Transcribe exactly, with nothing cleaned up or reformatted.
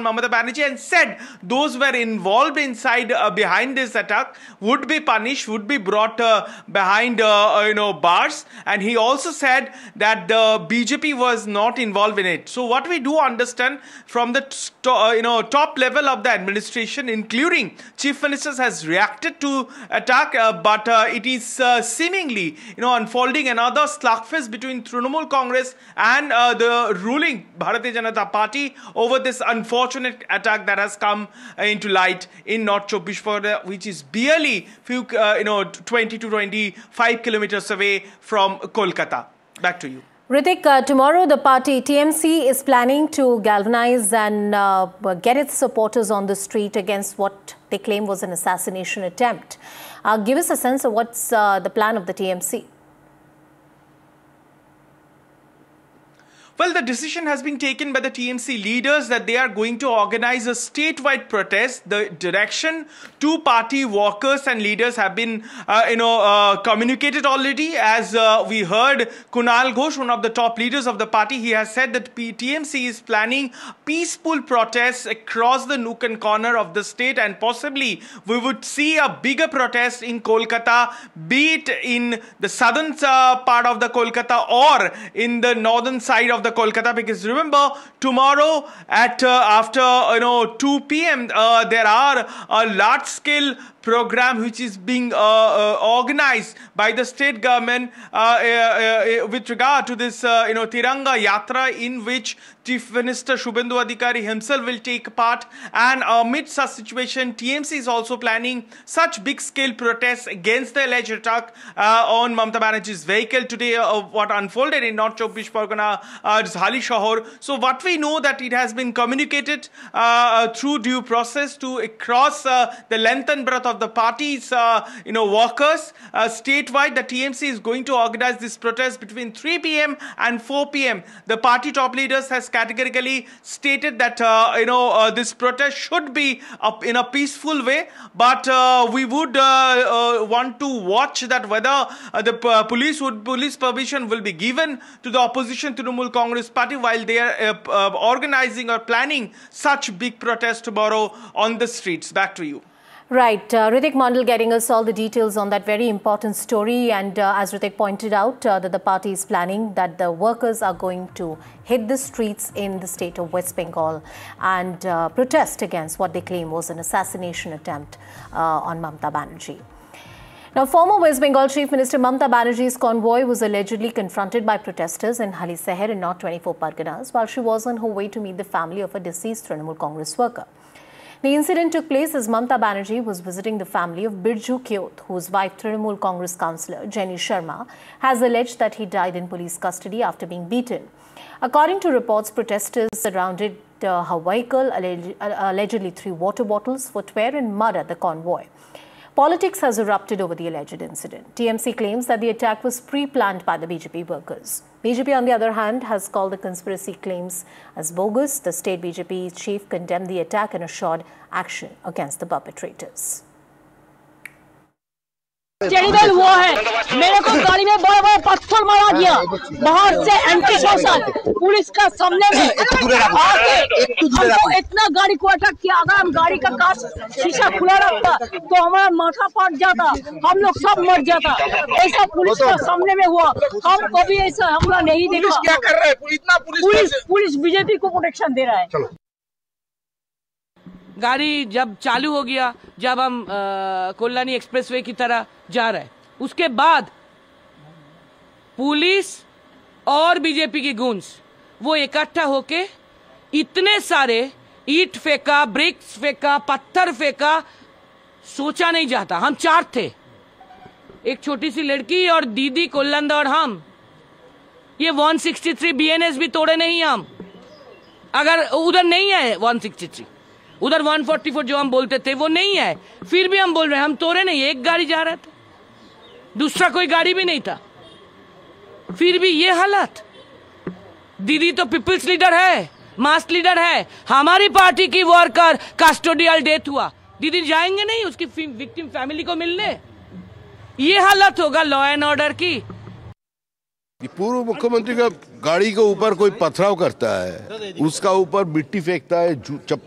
on Mamata Banerjee and said those were involved inside uh, behind this attack would be punished, would be brought uh, behind uh, you know bars. And he also said that the B J P was not involved in it. So what we do understand from the uh, you know top level of the administration, including Chief Minister, has reacted to attack, uh, but uh, it is uh, seemingly you know unfolding another slugfest between Trinamool Congress and uh, the ruling Bharatiya Janata Party over this unfortunate attack that has come uh, into light in North Chobbish Pargana, which is barely few uh, you know twenty to twenty-five kilometers away from Kolkata. Back to you. Ritik, uh, tomorrow the party T M C is planning to galvanize and uh, get its supporters on the street against what they claim was an assassination attempt. Uh, give us a sense of what's uh, the plan of the T M C. Well, the decision has been taken by the T M C leaders that they are going to organize a statewide protest. The direction to party workers and leaders have been, uh, you know, uh, communicated already. As uh, we heard, Kunal Ghosh, one of the top leaders of the party, he has said that T M C is planning peaceful protests across the nook and corner of the state, and possibly we would see a bigger protest in Kolkata, be it in the southern uh, part of the Kolkata or in the northern side of the Kolkata, because remember, tomorrow at uh, after you know two p m uh, there are a large scale program which is being uh, uh, organized by the state government uh, uh, uh, with regard to this uh, you know Tiranga Yatra, in which Chief Minister Shubhendu Adhikari himself will take part. And amid such situation, T M C is also planning such big scale protests against the alleged attack uh, on Mamata Banerjee's vehicle today, uh, what unfolded in North Chobbish Pargana, uh, Hali Shahar. So what we know that it has been communicated uh, through due process to across uh, the length and breadth of the party's uh, you know workers uh, statewide. The T M C is going to organize this protest between three p m and four p m The party top leaders has categorically stated that uh, you know uh, this protest should be up in a peaceful way, but uh, we would uh, uh, want to watch that whether uh, the uh, police would police permission will be given to the opposition Trinamool Congress Party while they are uh, uh, organizing or planning such big protests tomorrow on the streets. Back to you. Right. Uh, Ritik Mandal getting us all the details on that very important story. And uh, as Ritik pointed out, uh, that the party is planning that the workers are going to hit the streets in the state of West Bengal and uh, protest against what they claim was an assassination attempt uh, on Mamata Banerjee. Now, former West Bengal Chief Minister Mamata Banerjee's convoy was allegedly confronted by protesters in Hali Shahar in North twenty-four Parganas while she was on her way to meet the family of a deceased Trinamool Congress worker. The incident took place as Mamata Banerjee was visiting the family of Birju Kiyot, whose wife, Trinamool Congress councillor Jenny Sharma, has alleged that he died in police custody after being beaten. According to reports, protesters surrounded uh, her vehicle, alleg allegedly threw water bottles, footwear and mud at the convoy. Politics has erupted over the alleged incident. T M C claims that the attack was pre-planned by the B J P workers. B J P, on the other hand, has called the conspiracy claims as bogus. The state B J P chief condemned the attack and assured action against the perpetrators. Terrible हुआ है, मेरे को गाड़ी में बड़ा बड़ा पत्थर मारा गया, बाहर से एंटी सोशल पुलिस का सामने में आके हमको इतना गाड़ी को अटैक किया। अगर हम गाड़ी का कांच शीशा खुला रखता तो हमारा माथा फट जाता, हम लोग सब मर जाता। ऐसा पुलिस का सामने में हुआ, हम कभी ऐसा हमला नहीं देखा। पुलिस क्या कर रहा है? इतना पुलिस पुलिस बीजेपी को प्रोटेक्शन दे रहा है। गाड़ी जब चालू हो गया, जब हम कोल्हानी एक्सप्रेसवे की तरह जा रहे, उसके बाद पुलिस और बीजेपी की गूंज वो इकट्ठा होके इतने सारे ईंट फेंका, ब्रिक्स फेंका, पत्थर फेंका, सोचा नहीं जाता। हम चार थे, एक छोटी सी लड़की और दीदी कोल्लंदा और हम। ये एक सौ तिरसठ बीएनएस भी तोड़े नहीं हम। अगर उधर नहीं है एक सौ तिरसठ, उधर एक सौ चौवालीस जो हम बोलते थे वो नहीं है, फिर भी हम बोल रहे हैं हम तोड़े नहीं। एक गाड़ी जा रहा था, दूसरा कोई गाड़ी भी नहीं था, फिर भी ये हालत। दीदी तो पीपल्स लीडर है, मास लीडर है, हमारी पार्टी की वर्कर कस्टोडियल डेथ हुआ, दीदी जाएंगे नहीं उसकी विक्टिम फैमिली को मिलने? ये हालत होगा लॉ एंड ऑर्डर की। पूर्व मुख्यमंत्री का गाड़ी के ऊपर कोई पथराव करता है, उसका ऊपर मिट्टी फेंकता है,